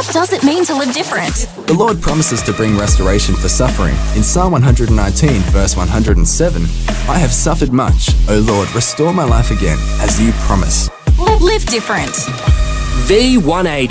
What does it mean to live different? The Lord promises to bring restoration for suffering. In Psalm 119, verse 107, I have suffered much. O Lord, restore my life again, as you promise. Live different. V180.